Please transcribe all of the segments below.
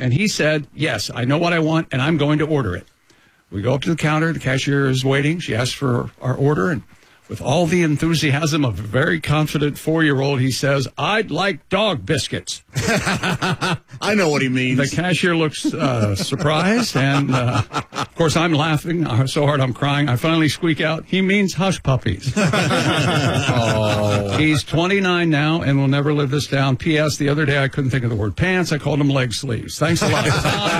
And he said, yes, I know what I want, and I'm going to order it. We go up to the counter. The cashier is waiting. She asks for our order, and with all the enthusiasm of a very confident 4-year-old, he says, I'd like dog biscuits. I know what he means. The cashier looks surprised, and of course I'm laughing so hard I'm crying. I finally squeak out, he means hush puppies. Oh. He's 29 now and will never live this down. P.S. The other day I couldn't think of the word pants. I called them leg sleeves. Thanks a lot.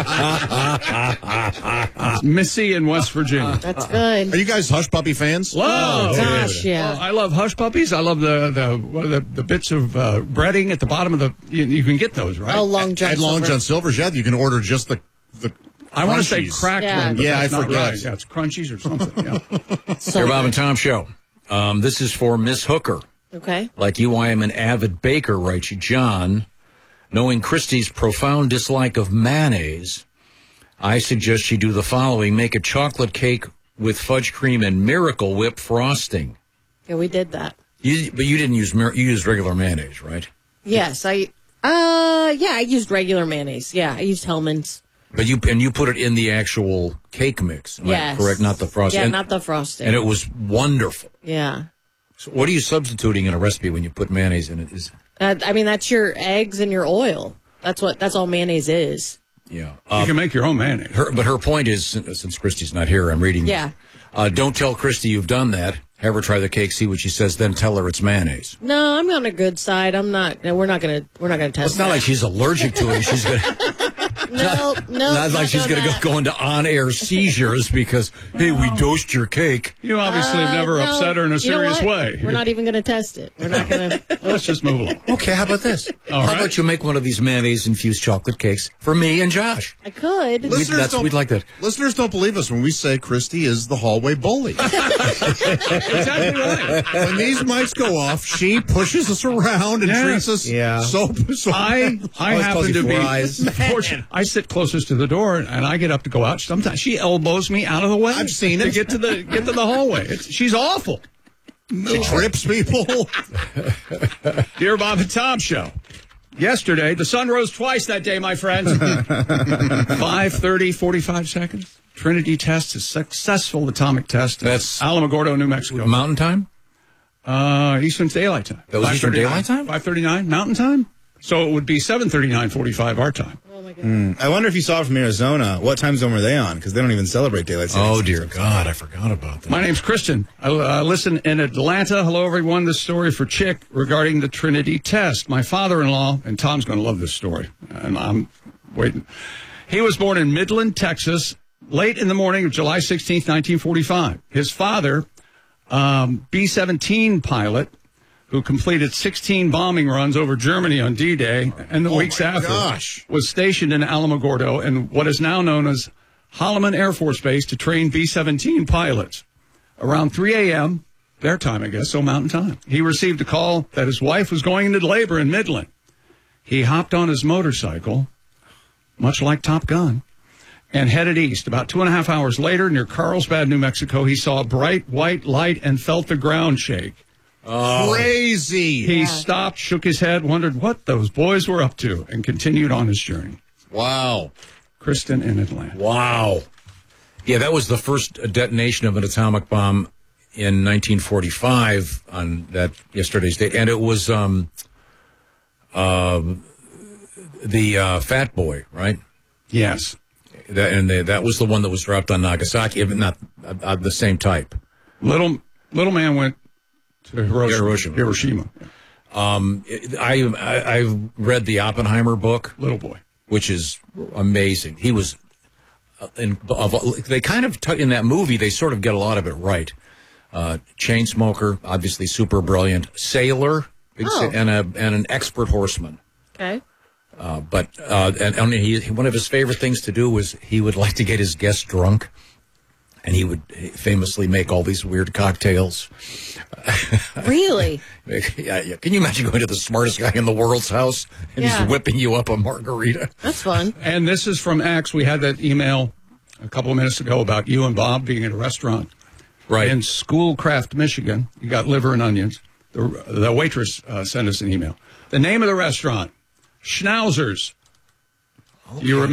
Missy in West Virginia. That's good. Are you guys hush puppy fans? Love. Gosh, yeah. I love hush puppies. I love the bits of breading at the bottom of the. You can get those, right? Oh, Long John At Long Silver. John Silver's, yeah, you can order just the I want to say crunchies. crackling. Yeah. But that's I not forget. right. Yeah, it's crunchies or something. Yeah. Your Bob and Tom show. This is for Miss Hooker. Okay. Like you, I am an avid baker, writes you, John. Knowing Christy's profound dislike of mayonnaise, I suggest she do the following. Make a chocolate cake with fudge cream and Miracle Whip frosting. Yeah, we did that. But you didn't use you used regular mayonnaise, right? Yes, I used regular mayonnaise. Yeah, I used Hellman's. But you put it in the actual cake mix, am I Yes. correct? Not the frosting. Yeah, And- not the frosting. And it was wonderful. Yeah. So what are you substituting in a recipe when you put mayonnaise in it? I mean, that's your eggs and your oil. That's all mayonnaise is. Yeah. You can make your own mayonnaise. But her point is, since Christy's not here, I'm reading. Yeah. Don't tell Christy you've done that. Have her try the cake, see what she says, then tell her it's mayonnaise. No, I'm on a good side. I'm not. No, we're not gonna test. It's not like she's allergic to it. She's gonna. No, Not like she's going to go into on-air seizures because, hey, we dosed your cake. You obviously have never no. upset her in a You know serious what? way. We're not even going to test it. We're not going to. Let's just move along. Okay, how about this? All How right. about you make one of these mayonnaise-infused chocolate cakes for me and Josh? I could. We'd like that. Listeners don't believe us when we say Christy is the hallway bully. Exactly right. When these mics go off, she pushes us around and treats us so I happen to be eyes. fortunate. I sit closest to the door, and I get up to go out. Sometimes she elbows me out of the way. I've seen to it. get to the hallway. She's awful. She trips people. Dear Bob and Tom show. Yesterday, the sun rose twice that day, my friends. 5:30, 45 seconds. Trinity test is successful atomic test. That's Alamogordo, New Mexico. Mountain time? Eastern Daylight Time. That was Eastern 5:39. Daylight Time? 5:39 Mountain Time. So it would be 7:39:45 our time. Oh my God. I wonder if you saw it from Arizona. What time zone were they on? Because they don't even celebrate daylight savings. Oh, dear God, I forgot about that. My name's Kristen. I listen in Atlanta. Hello, everyone. This story for Chick regarding the Trinity test. My father-in-law, and Tom's going to love this story, and I'm waiting. He was born in Midland, Texas, late in the morning of July 16th, 1945. His father, B-17 pilot, who completed 16 bombing runs over Germany on D-Day and the weeks after, was stationed in Alamogordo and what is now known as Holloman Air Force Base to train B-17 pilots. Around 3 a.m., their time, I guess, so Mountain Time, he received a call that his wife was going into labor in Midland. He hopped on his motorcycle, much like Top Gun, and headed east. About 2.5 hours later, near Carlsbad, New Mexico, he saw a bright white light and felt the ground shake. Crazy. He stopped, shook his head, wondered what those boys were up to, and continued on his journey. Wow. Kristen in Atlanta. Wow. Yeah, that was the first detonation of an atomic bomb in 1945 on that yesterday's date. And it was the Fat Boy, right? Yes. That was the one that was dropped on Nagasaki, if not the same type. Little man went to Hiroshima. I read the Oppenheimer book, Little boy, which is amazing. He was, they kind of in that movie they sort of get a lot of it right. Chain smoker, obviously super brilliant, sailor, and an expert horseman. Okay. But one of his favorite things to do was he would like to get his guests drunk. And he would famously make all these weird cocktails. Really? Yeah. Can you imagine going to the smartest guy in the world's house and he's whipping you up a margarita? That's fun. And this is from X. We had that email a couple of minutes ago about you and Bob being at a restaurant. Right. In Schoolcraft, Michigan. You got liver and onions. The waitress sent us an email. The name of the restaurant, Schnauzers. Okay. You remember?